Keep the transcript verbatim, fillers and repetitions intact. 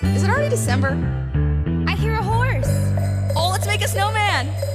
Is it already December? I hear a horse. Oh, let's make a snowman.